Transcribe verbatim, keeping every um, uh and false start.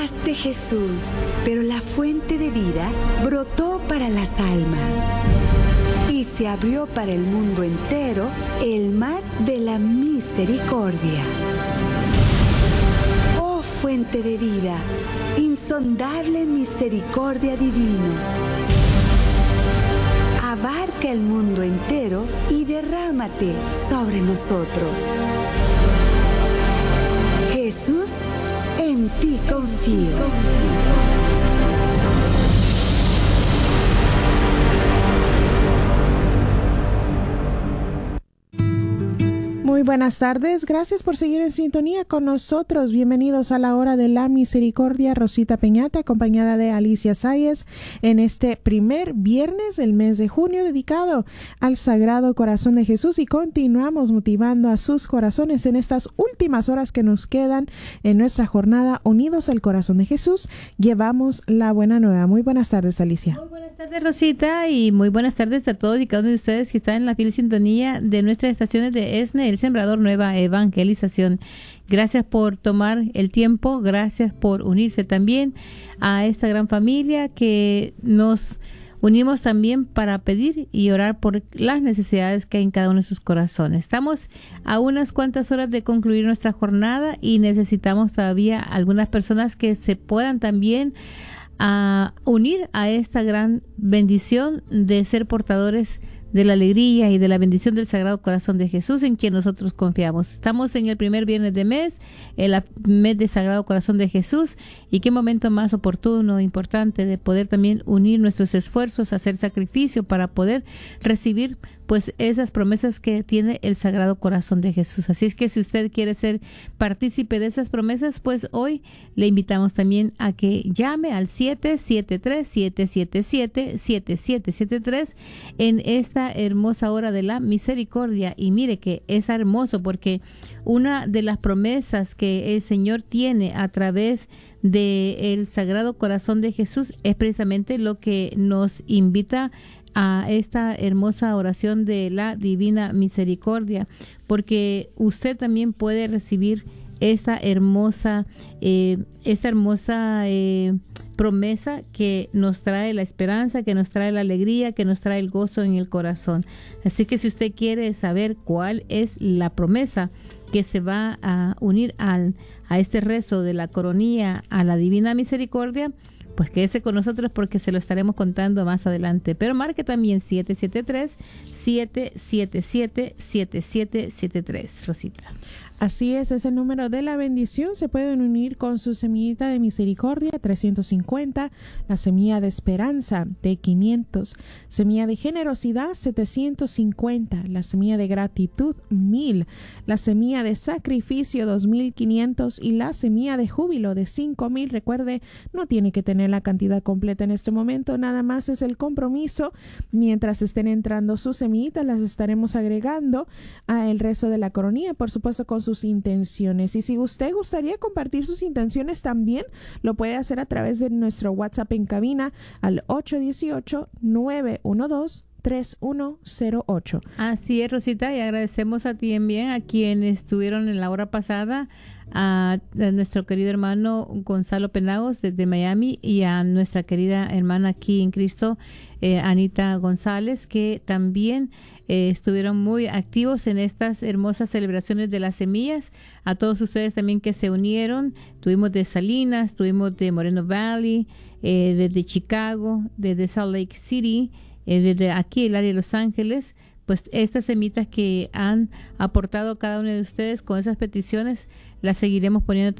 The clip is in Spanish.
Llegaste, Jesús, pero la fuente de vida brotó para las almas y se abrió para el mundo entero el mar de la misericordia. Oh fuente de vida, insondable misericordia divina, abarca el mundo entero y derrámate sobre nosotros. Jesús, en ti confío. Muy buenas tardes, gracias por seguir en sintonía con nosotros. Bienvenidos a la hora de la misericordia. Rosita Peñate, acompañada de Alicia Sáez, en este primer viernes del mes de junio dedicado al Sagrado Corazón de Jesús, y continuamos motivando a sus corazones en estas últimas horas que nos quedan en nuestra jornada Unidos al Corazón de Jesús. Llevamos la buena nueva. Muy buenas tardes, Alicia. Muy buenas tardes, Rosita, y muy buenas tardes a todos y cada uno de ustedes que están en la fiel sintonía de nuestras estaciones de ESNE, el Sembrador Nueva Evangelización. Gracias por tomar el tiempo, gracias por unirse también a esta gran familia que nos unimos también para pedir y orar por las necesidades que hay en cada uno de sus corazones. Estamos a unas cuantas horas de concluir nuestra jornada y necesitamos todavía algunas personas que se puedan también a unir a esta gran bendición de ser portadores de la alegría y de la bendición del Sagrado Corazón de Jesús, en quien nosotros confiamos. Estamos en el primer viernes de mes, el mes de Sagrado Corazón de Jesús, y qué momento más oportuno, importante, de poder también unir nuestros esfuerzos, hacer sacrificio para poder recibir pues esas promesas que tiene el Sagrado Corazón de Jesús. Así es que si usted quiere ser partícipe de esas promesas, pues hoy le invitamos también a que llame al siete siete tres, siete siete siete, siete siete siete tres en esta hermosa hora de la misericordia. Y mire que es hermoso porque una de las promesas que el Señor tiene a través del Sagrado Corazón de Jesús es precisamente lo que nos invita a esta hermosa oración de la Divina Misericordia, porque usted también puede recibir esta hermosa, eh, esta hermosa eh, promesa que nos trae la esperanza, que nos trae la alegría, que nos trae el gozo en el corazón. Así que si usted quiere saber cuál es la promesa que se va a unir al, a este rezo de la coronilla a la Divina Misericordia, pues quédese con nosotros porque se lo estaremos contando más adelante. Pero marque también siete siete tres, siete siete siete, siete siete siete tres, Rosita. Así es, es el número de la bendición. Se pueden unir con su semillita de misericordia trescientos cincuenta, la semilla de esperanza de quinientos, semilla de generosidad setecientos cincuenta, la semilla de gratitud mil, la semilla de sacrificio dos mil quinientos y la semilla de júbilo de cinco mil. Recuerde, no tiene que tener la cantidad completa en este momento, nada más es el compromiso. Mientras estén entrando sus semillitas, las estaremos agregando a el rezo de la coronilla, por supuesto con sus intenciones. Y si usted gustaría compartir sus intenciones también, lo puede hacer a través de nuestro WhatsApp en cabina al ocho uno ocho, nueve uno dos, tres uno cero ocho. Así es, Rosita, y agradecemos a ti también, a quienes estuvieron en la hora pasada, a, a nuestro querido hermano Gonzalo Penagos desde Miami y a nuestra querida hermana aquí en Cristo, eh, Anita González, que también eh, estuvieron muy activos en estas hermosas celebraciones de las semillas. A todos ustedes también que se unieron, tuvimos de Salinas, tuvimos de Moreno Valley, eh, desde Chicago, desde Salt Lake City, eh, desde aquí el área de Los Ángeles. Pues estas semitas que han aportado cada uno de ustedes con esas peticiones las seguiremos poniendo